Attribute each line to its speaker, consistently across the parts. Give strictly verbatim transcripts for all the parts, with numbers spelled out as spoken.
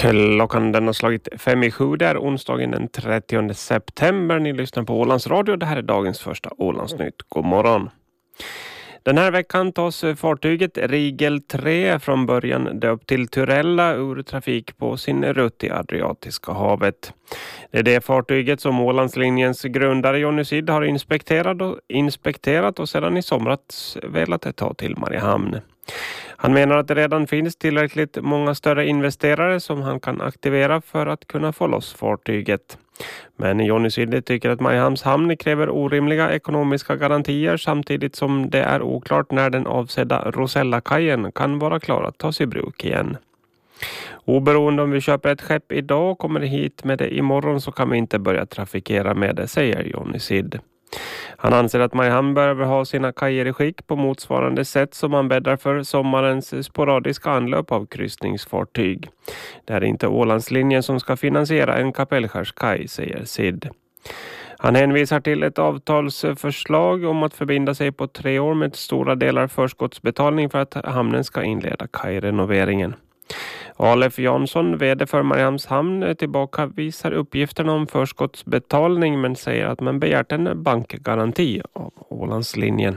Speaker 1: Klockan den har slagit fem i sju, det är onsdagen den trettionde september. Ni lyssnar på Ålands Radio, det här är dagens första Ålandsnytt. God morgon. Den här veckan tas fartyget Rigel tre från början döpt till Tyrella ur trafik på sin rutt i Adriatiska havet. Det är det fartyget som Ålandslinjens grundare Jonny Sid har inspekterat och, inspekterat och sedan i somras velat ta till Mariehamn. Han menar att det redan finns tillräckligt många större investerare som han kan aktivera för att kunna få loss fartyget. Men Jonny Sid tycker att Mariehamns hamn kräver orimliga ekonomiska garantier samtidigt som det är oklart när den avsedda Rosella-kajen kan vara klar att tas i bruk igen. Oberoende om vi köper ett skepp idag och kommer hit med det imorgon så kan vi inte börja trafikera med det, säger Jonny Sid. Han anser att Mariehamn behöver ha sina kajer i skick på motsvarande sätt som man bäddar för sommarens sporadiska anlöp av kryssningsfartyg. Det är inte Ålandslinjen som ska finansiera en Kapellskärskaj, säger Sid. Han hänvisar till ett avtalsförslag om att förbinda sig på tre år med stora delar förskottsbetalning för att hamnen ska inleda kajrenoveringen. Alef Jansson, vd för Mariehamns hamn, tillbakavisar uppgifterna om förskottsbetalning men säger att man begärt en bankgaranti av Ålandslinjen.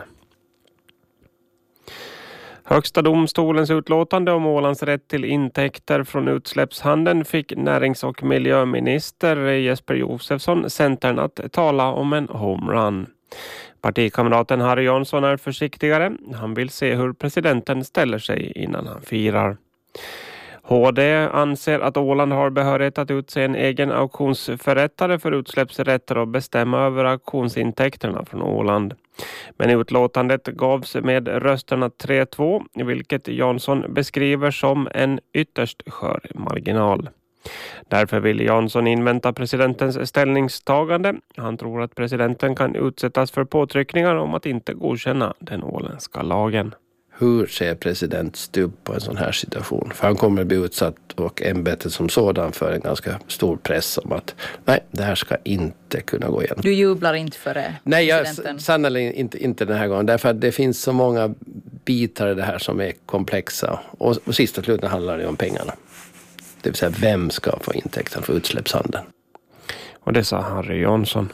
Speaker 1: Högsta domstolens utlåtande om Ålands rätt till intäkter från utsläppshandeln fick närings- och miljöminister Jesper Josefsson Centern att tala om en homerun. Partikamraten Harry Jansson är försiktigare. Han vill se hur presidenten ställer sig innan han firar. H D anser att Åland har behörighet att utse en egen auktionsförrättare för utsläppsrätter och bestämma över auktionsintäkterna från Åland. Men utlåtandet gavs med rösterna tre två, vilket Jansson beskriver som en ytterst skör marginal. Därför vill Jansson invänta presidentens ställningstagande. Han tror att presidenten kan utsättas för påtryckningar om att inte godkänna den åländska lagen.
Speaker 2: Hur ser president Stubb på en sån här situation? För han kommer bli utsatt och ämbetet som sådan för en ganska stor press om att nej, det här ska inte kunna gå igenom.
Speaker 3: Du jublar inte för det?
Speaker 2: Nej, jag sannolikt inte, inte den här gången. Därför att det finns så många bitar i det här som är komplexa. Och, och sist och slutligen handlar det om pengarna. Det vill säga vem ska få intäkten för utsläppshandeln.
Speaker 1: Och det sa Harry Jansson.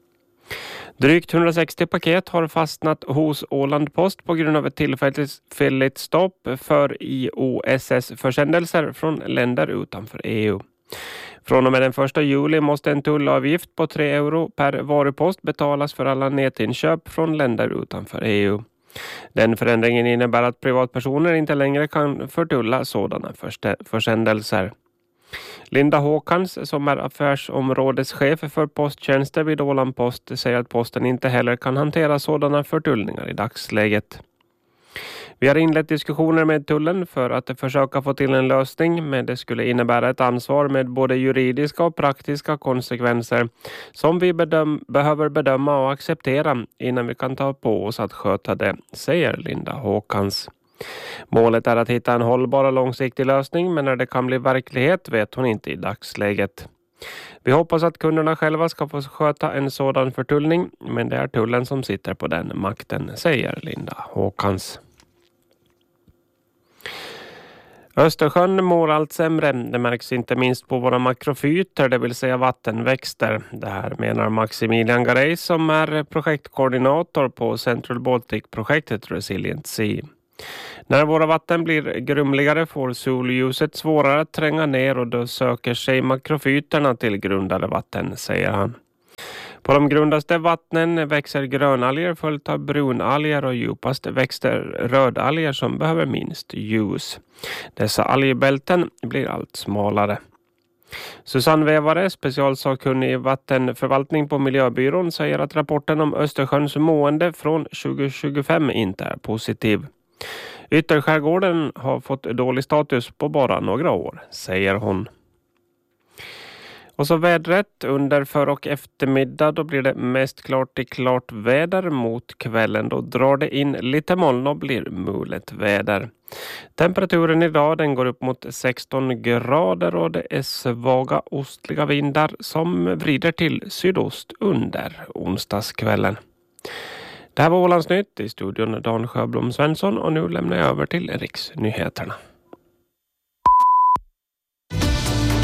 Speaker 1: Drygt hundrasextio paket har fastnat hos Åland Post på grund av ett tillfälligt stopp för I O S S-försändelser från länder utanför E U. Från och med den första juli måste en tullavgift på tre euro per varupost betalas för alla nätinköp från länder utanför E U. Den förändringen innebär att privatpersoner inte längre kan förtulla sådana försändelser. Linda Håkans, som är affärsområdeschef för posttjänster vid Åland Post, säger att posten inte heller kan hantera sådana förtullningar i dagsläget. Vi har inlett diskussioner med tullen för att försöka få till en lösning, men det skulle innebära ett ansvar med både juridiska och praktiska konsekvenser som vi bedöm- behöver bedöma och acceptera innan vi kan ta på oss att sköta det, säger Linda Håkans. Målet är att hitta en hållbar och långsiktig lösning, men när det kan bli verklighet vet hon inte i dagsläget. Vi hoppas att kunderna själva ska få sköta en sådan förtullning, men det är tullen som sitter på den makten, säger Linda Håkans. Östersjön mår allt sämre. Det märks inte minst på våra makrofyter, det vill säga vattenväxter. Det här menar Maximilian Garay som är projektkoordinator på Central Baltic-projektet Resilient Sea. När våra vatten blir grumligare får solljuset svårare att tränga ner och då söker sig makrofyterna till grundare vatten, säger han. På de grundaste vattnen växer grönalger följt av brunalger och djupast växer rödalger som behöver minst ljus. Dessa algbälten blir allt smalare. Susanne Wevare, specialsakkunnig i vattenförvaltning på Miljöbyrån, säger att rapporten om Östersjöns mående från tjugo tjugofem inte är positiv. Ytterskärgården har fått dålig status på bara några år, säger hon. Och så vädret under för- och eftermiddag, då blir det mest klart till klart väder. Mot kvällen då drar det in lite moln och blir mulet väder. Temperaturen idag den går upp mot sexton grader och det är svaga ostliga vindar som vrider till sydost under onsdagskvällen. Det här var Ålandsnytt, i studion Dan Sjöblom Svensson, och nu lämnar jag över till Riksnyheterna.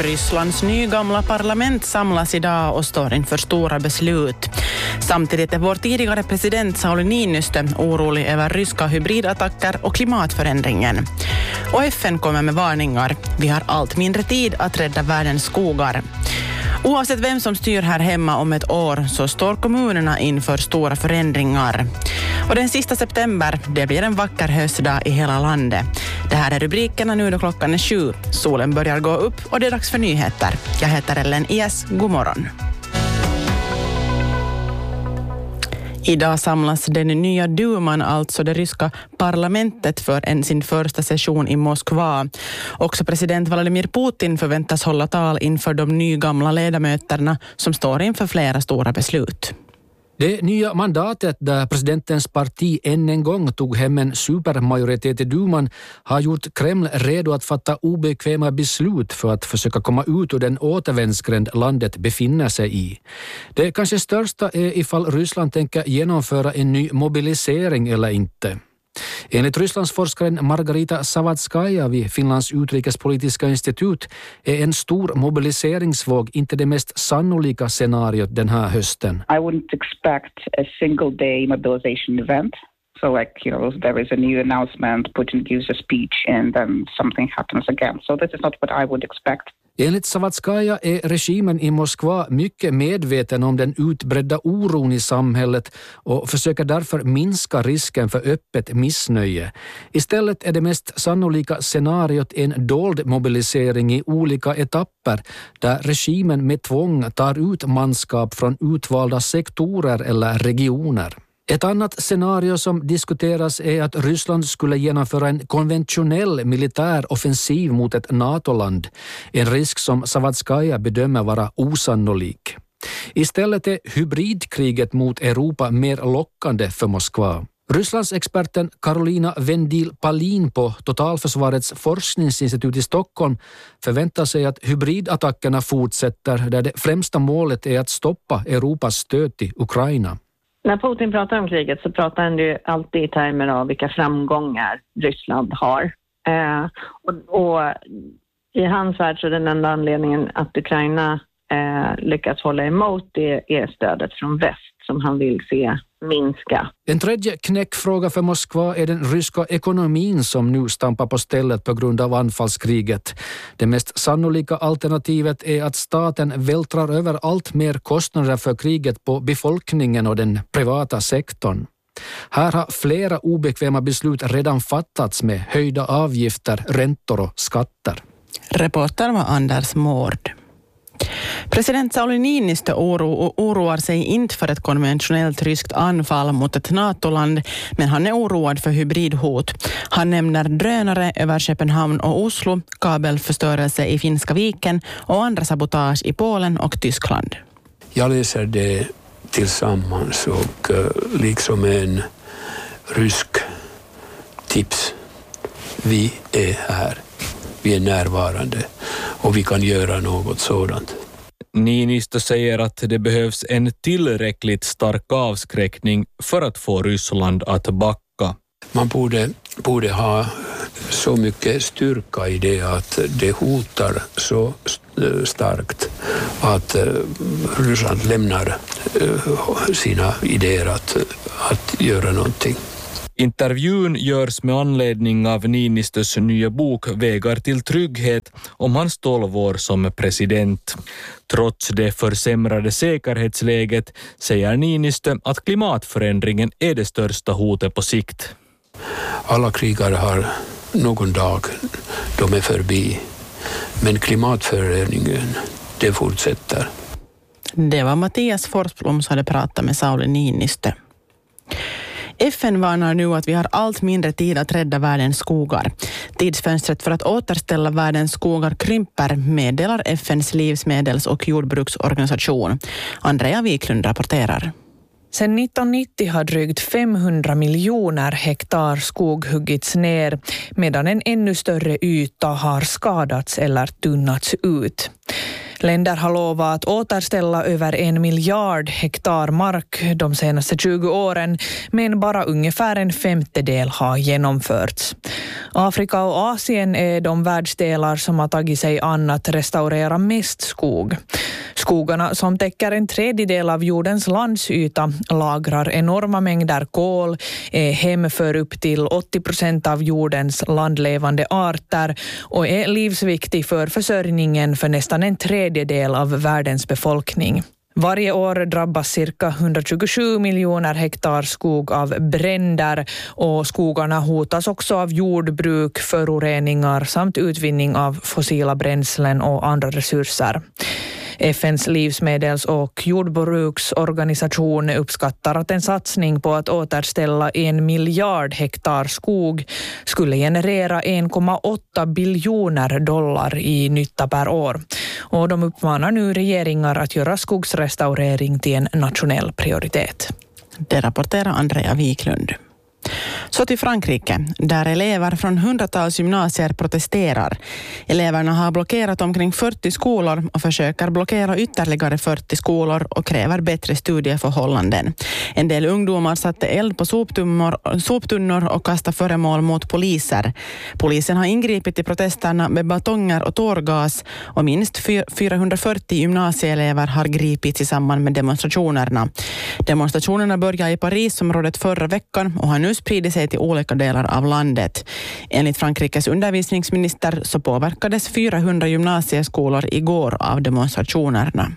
Speaker 3: Rysslands nygamla parlament samlas idag och står inför stora beslut. Samtidigt är vår tidigare president Sauli Niinistö orolig över ryska hybridattacker och klimatförändringen. Och F N kommer med varningar. Vi har allt mindre tid att rädda världens skogar. Oavsett vem som styr här hemma om ett år så står kommunerna inför stora förändringar. Och den sista september, det blir en vacker höstdag i hela landet. Det här är rubrikerna nu då klockan är sju. Solen börjar gå upp och det är dags för nyheter. Jag heter Ellen Ies. God morgon. Idag samlas den nya duman, alltså det ryska parlamentet, för en sin första session i Moskva. Också president Vladimir Putin förväntas hålla tal inför de nygamla ledamöterna som står inför flera stora beslut.
Speaker 4: Det nya mandatet där presidentens parti än en gång tog hem en supermajoritet i duman har gjort Kreml redo att fatta obekväma beslut för att försöka komma ut ur den återvändsgränd landet befinner sig i. Det kanske största är ifall Ryssland tänker genomföra en ny mobilisering eller inte. Enligt Rysslandsforskaren Margarita Savatskaja vid Finlands utrikespolitiska institut är en stor mobiliseringsvåg inte det mest sannolika scenariot den här hösten.
Speaker 5: I wouldn't expect a single day mobilization event. So like, you know, there is a new announcement, Putin gives a speech and then something happens again. So this is not what I would expect.
Speaker 4: Enligt Savatskaja är regimen i Moskva mycket medveten om den utbredda oron i samhället och försöker därför minska risken för öppet missnöje. Istället är det mest sannolika scenariot en dold mobilisering i olika etapper där regimen med tvång tar ut manskap från utvalda sektorer eller regioner. Ett annat scenario som diskuteras är att Ryssland skulle genomföra en konventionell militär offensiv mot ett NATO-land, en risk som Savatskaja bedömer vara osannolik. Istället är hybridkriget mot Europa mer lockande för Moskva. Rysslands experten Karolina Vendil-Palin på Totalförsvarets forskningsinstitut i Stockholm förväntar sig att hybridattackerna fortsätter där det främsta målet är att stoppa Europas stöd till Ukraina.
Speaker 6: När Putin pratar om kriget så pratar han ju alltid i termer av vilka framgångar Ryssland har. Eh, och, och i hans värld så är den enda anledningen att Ukraina eh, lyckas hålla emot det är stödet från väst som han vill se minska.
Speaker 4: En tredje knäckfråga för Moskva är den ryska ekonomin som nu stampar på stället på grund av anfallskriget. Det mest sannolika alternativet är att staten vältrar över allt mer kostnader för kriget på befolkningen och den privata sektorn. Här har flera obekväma beslut redan fattats med höjda avgifter, räntor och skatter.
Speaker 3: Reporter var Anders Mård. President Sauli Niinistö oro, oroar sig inte för ett konventionellt ryskt anfall mot ett NATO-land, men han är oroad för hybridhot. Han nämner drönare över Köpenhamn och Oslo, kabelförstörelse i Finska viken och andra sabotage i Polen och Tyskland.
Speaker 7: Jag läser det tillsammans och uh, liksom en rysk tips. Vi är här. Vi är närvarande och vi kan göra något sådant.
Speaker 8: Niinistö säger att det behövs en tillräckligt stark avskräckning för att få Ryssland att backa.
Speaker 7: Man borde, borde ha så mycket styrka i det att det hotar så starkt att Ryssland lämnar sina idéer att, att göra någonting.
Speaker 8: Intervjun görs med anledning av Niinistös nya bok Vägar till trygghet om hans tolv år som president. Trots det försämrade säkerhetsläget säger Niinistö att klimatförändringen är det största hotet på sikt.
Speaker 7: Alla krigare har någon dag, de är förbi. Men klimatförändringen, det fortsätter.
Speaker 3: Det var Mattias Forsblom som hade pratat med Sauli Niinistö. F N varnar nu att vi har allt mindre tid att rädda världens skogar. Tidsfönstret för att återställa världens skogar krymper, meddelar F N:s livsmedels- och jordbruksorganisation. Andrea Wiklund rapporterar.
Speaker 9: Sedan nittonhundranittio har drygt femhundra miljoner hektar skog huggits ner, medan en ännu större yta har skadats eller tunnats ut. Länder har lovat att återställa över en miljard hektar mark de senaste tjugo åren, men bara ungefär en femtedel har genomförts. Afrika och Asien är de världsdelar som har tagit sig an att restaurera mest skog. Skogarna som täcker en tredjedel av jordens landsyta lagrar enorma mängder kol, är hem för upp till åttio procent av jordens landlevande arter och är livsviktig för försörjningen för nästan en tredjedel av världens befolkning. Varje år drabbas cirka hundratjugosju miljoner hektar skog av bränder och skogarna hotas också av jordbruk, föroreningar samt utvinning av fossila bränslen och andra resurser. F N:s livsmedels- och jordbruksorganisation uppskattar att en satsning på att återställa en miljard hektar skog skulle generera en komma åtta biljoner dollar i nytta per år. Och de uppmanar nu regeringar att göra skogsrestaurering till en nationell prioritet.
Speaker 3: Det rapporterar Andrea Wiklund. Så till Frankrike, där elever från hundratals gymnasier protesterar. Eleverna har blockerat omkring fyrtio skolor och försöker blockera ytterligare fyrtio skolor och kräver bättre studieförhållanden. En del ungdomar satte eld på soptunnor, soptunnor och kastade föremål mot poliser. Polisen har ingripit i protesterna med batonger och tårgas och minst fyrahundrafyrtio gymnasieelever har gripits i samband med demonstrationerna. Demonstrationerna började i Parisområdet förra veckan och har nu sprider sig till olika delar av landet. Enligt Frankrikes undervisningsminister så påverkades fyrahundra gymnasieskolor igår av demonstrationerna.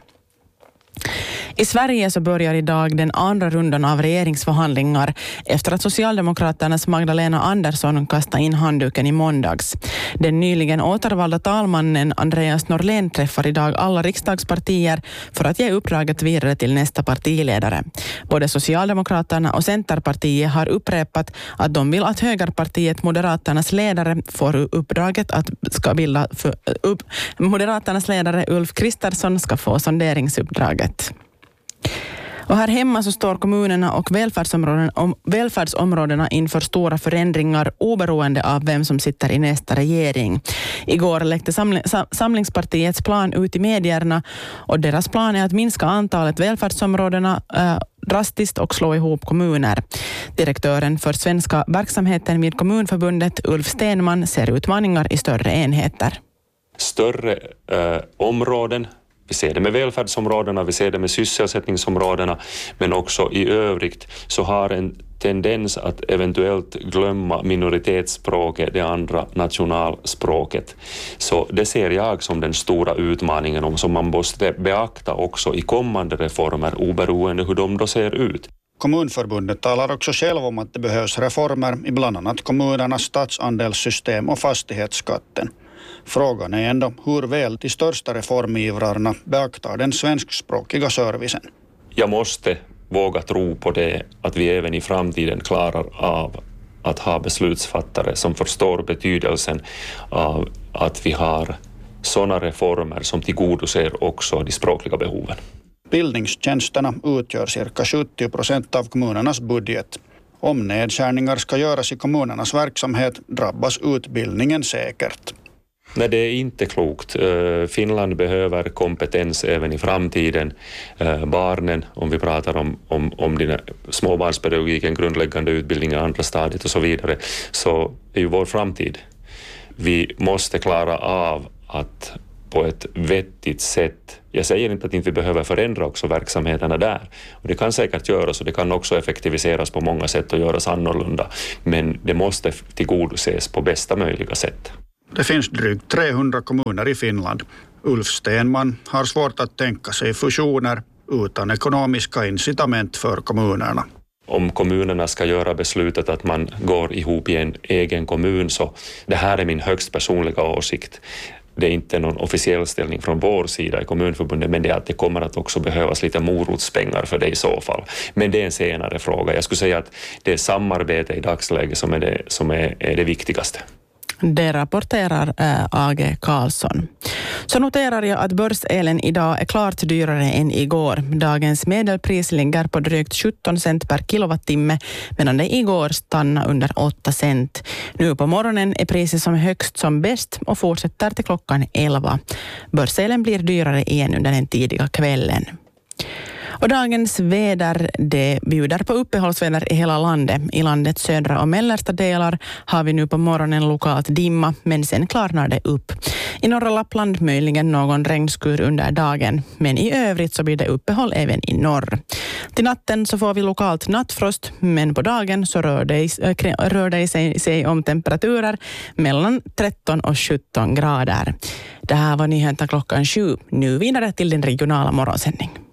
Speaker 3: I Sverige så börjar idag den andra rundan av regeringsförhandlingar efter att Socialdemokraternas Magdalena Andersson kastade in handduken i måndags. Den nyligen återvalda talmannen Andreas Norlén träffar idag alla riksdagspartier för att ge uppdraget vidare till nästa partiledare. Både Socialdemokraterna och Centerpartiet har upprepat att de vill att högerpartiet Moderaternas ledare får uppdraget att ska bilda för, upp, Moderaternas ledare Ulf Kristersson ska få sonderingsuppdraget. Och här hemma så står kommunerna och välfärdsområdena, om, välfärdsområdena inför stora förändringar oberoende av vem som sitter i nästa regering. Igår läckte samling, Samlingspartiets plan ut i medierna och deras plan är att minska antalet välfärdsområdena äh, drastiskt och slå ihop kommuner. Direktören för svenska verksamheten vid Kommunförbundet Ulf Stenman ser utmaningar i större enheter.
Speaker 10: Större äh, områden. Vi ser det med välfärdsområdena, vi ser det med sysselsättningsområdena, men också i övrigt så har en tendens att eventuellt glömma minoritetsspråket, det andra nationalspråket. Så det ser jag som den stora utmaningen och som man måste beakta också i kommande reformer, oberoende hur de då ser ut.
Speaker 11: Kommunförbundet talar också själv om att det behövs reformer i bland annat kommunernas statsandelssystem och fastighetsskatten. Frågan är ändå hur väl de största reformivrarna beaktar den svenskspråkiga servicen.
Speaker 10: Jag måste våga tro på det att vi även i framtiden klarar av att ha beslutsfattare som förstår betydelsen av att vi har sådana reformer som tillgodoser också de språkliga behoven.
Speaker 11: Bildningstjänsterna utgör cirka sjuttio procent av kommunernas budget. Om nedskärningar ska göras i kommunernas verksamhet drabbas utbildningen säkert.
Speaker 10: Nej, det är inte klokt. Finland behöver kompetens även i framtiden. Barnen, om vi pratar om, om, om den småbarnspedagogiken, grundläggande utbildning, andra stadiet och så vidare, så är ju vår framtid. Vi måste klara av att på ett vettigt sätt, jag säger inte att inte vi behöver förändra också verksamheterna där, och det kan säkert göras och det kan också effektiviseras på många sätt och göras annorlunda, men det måste tillgodoses på bästa möjliga sätt.
Speaker 11: Det finns drygt trehundra kommuner i Finland. Ulf Stenman har svårt att tänka sig fusioner utan ekonomiska incitament för kommunerna.
Speaker 10: Om kommunerna ska göra beslutet att man går ihop i en egen kommun, så det här är min högst personliga åsikt. Det är inte någon officiell ställning från vår sida i Kommunförbundet, men det är att det kommer att också behövas lite morotspengar för det i så fall. Men det är en senare fråga. Jag skulle säga att det är samarbete i dagsläget som är det, som är, är det viktigaste.
Speaker 3: Det rapporterar äh, A G Karlsson. Så noterar jag att börselen idag är klart dyrare än igår. Dagens medelpris ligger på drygt sjutton cent per kilowattimme, medan det igår stannade under åtta cent. Nu på morgonen är priset som högst som bäst och fortsätter till klockan elva. Börselen blir dyrare igen under den tidiga kvällen. Och dagens väder, det bjuder på uppehållsväder i hela landet. I landets södra och mellersta delar har vi nu på morgonen lokalt dimma, men sen klarnar det upp. I norra Lappland möjligen någon regnskur under dagen, men i övrigt så blir det uppehåll även i norr. Till natten så får vi lokalt nattfrost, men på dagen så rör det, rör det sig, sig om temperaturer mellan tretton och sjutton grader. Det här var nyheterna klockan sju. Nu vidare till den regionala morgonsändning.